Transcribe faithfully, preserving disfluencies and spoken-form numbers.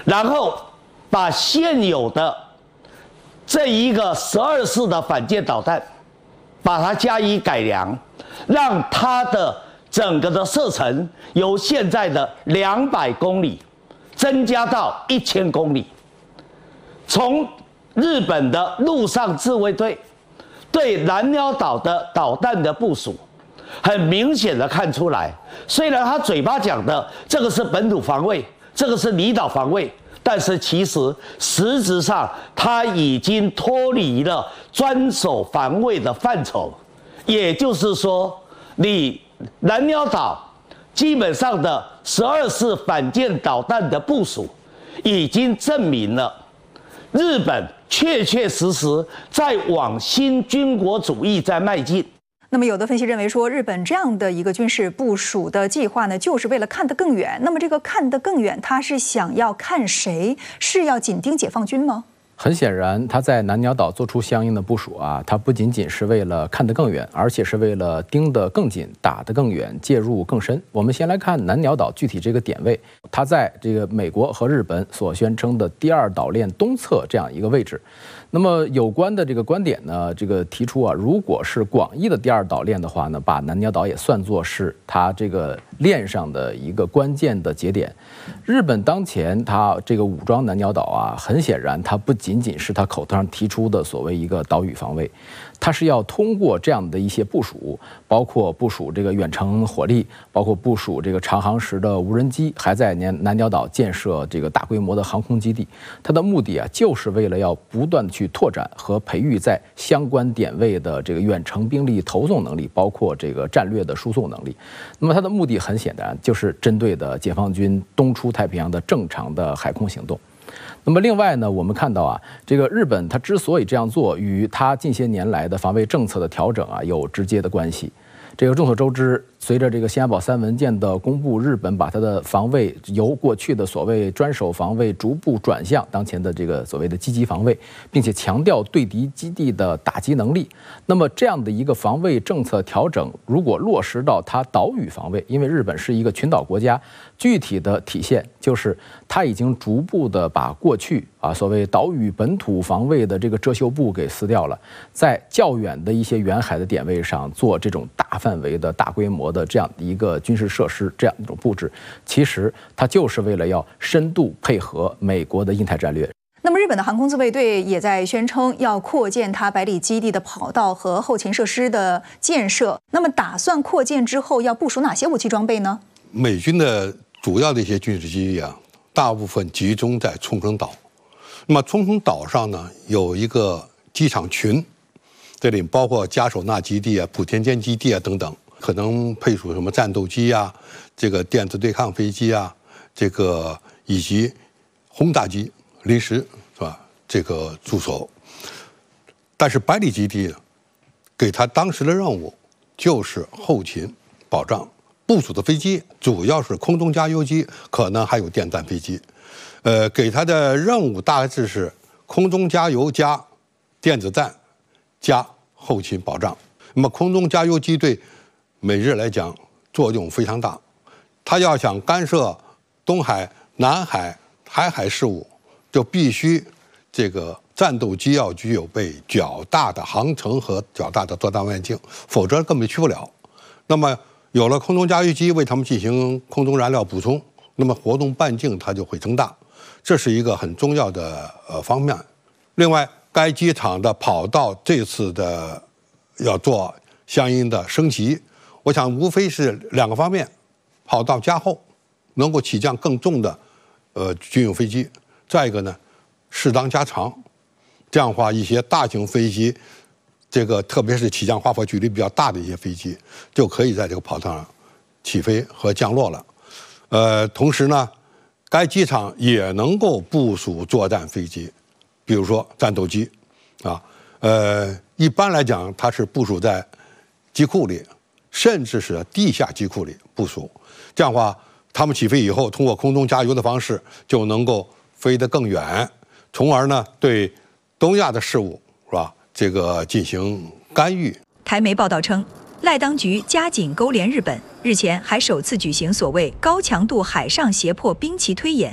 然后把现有的这一个十二式的反舰导弹，把它加以改良，让它的整个的射程由现在的两百公里增加到一千公里。从日本的陆上自卫队对南鸟岛的导弹的部署，很明显的看出来，虽然他嘴巴讲的这个是本土防卫，这个是离岛防卫，但是其实实质上他已经脱离了专守防卫的范畴。也就是说，你南鸟岛基本上的十二式反舰导弹的部署，已经证明了日本确确实实在往新军国主义在迈进。 那么，有的分析认为说，日本这样的一个军事部署的计划呢，就是为了看得更远。那么，这个看得更远，他是想要看谁？是要紧盯解放军吗？ 很显然，他在南鸟岛做出相应的部署啊，他不仅仅是为了看得更远，而且是为了盯得更紧、打得更远、介入更深。我们先来看南鸟岛具体这个点位，它在这个美国和日本所宣称的第二岛链东侧这样一个位置。那么有关的这个观点呢，这个提出啊，如果是广义的第二岛链的话呢，把南鸟岛也算作是它这个链上的一个关键的节点。日本当前它这个武装南鸟岛啊，很显然它不仅仅是它口头上提出的所谓一个岛屿防卫，它是要通过这样的一些部署，包括部署这个远程火力，包括部署这个长航时的无人机，还在南南鸟岛建设这个大规模的航空基地。它的目的啊，就是为了要不断去拓展和培育在相关点位的这个远程兵力投送能力，包括这个战略的输送能力。那么它的目的很显然就是针对的解放军东出太平洋的正常的海空行动。那么另外呢，我们看到啊，这个日本它之所以这样做，与它近些年来的防卫政策的调整啊有直接的关系。这个众所周知，随着这个新安保三文件的公布，日本把它的防卫由过去的所谓专守防卫逐步转向当前的这个所谓的积极防卫，并且强调对敌基地的打击能力。那么这样的一个防卫政策调整，如果落实到它岛屿防卫，因为日本是一个群岛国家，具体的体现就是它已经逐步的把过去啊所谓岛屿本土防卫的这个遮羞布给撕掉了，在较远的一些远海的点位上做这种大范围的大规模的这样的一个军事设施，这样一种布置，其实它就是为了要深度配合美国的印太战略。 那么，日本的航空自卫队也在宣称要扩建它百里基地的跑道和后勤设施的建设。那么，打算扩建之后要部署哪些武器装备呢？ 美军的主要的一些军事基地啊，大部分集中在冲绳岛。那么，冲绳岛上呢有一个机场群，这里包括加手纳基地啊、普天间基地啊等等，可能配属什么战斗机啊、这个电子对抗飞机啊、这个以及轰炸机。临时是吧？这个驻守，但是百里基地呢，给他当时的任务就是后勤保障，部署的飞机主要是空中加油机，可能还有电战飞机。呃，给他的任务大致是空中加油加电子战加后勤保障。那么空中加油机对美日来讲作用非常大，他要想干涉东海、南海、海海事务。就必须这个战斗机要具有被较大的航程和较大的作战望远镜，否则根本去不了。那么有了空中加油机为他们进行空中燃料补充，那么活动半径它就会增大，这是一个很重要的呃方面。另外，该机场的跑道这次的要做相应的升级，我想无非是两个方面：跑道加厚，能够起降更重的呃军用飞机。再一个呢，适当加长，这样的话，一些大型飞机，这个特别是起降滑坡距离比较大的一些飞机，就可以在这个跑道上起飞和降落了。呃，同时呢，该机场也能够部署作战飞机，比如说战斗机，啊，呃，一般来讲，它是部署在机库里，甚至是地下机库里部署。这样的话，他们起飞以后，通过空中加油的方式，就能够飞得更远，从而呢对东亚的事务是吧？这个进行干预。 台媒报道称，赖当局加紧勾连日本，日前还首次举行所谓高强度海上胁迫兵棋推演，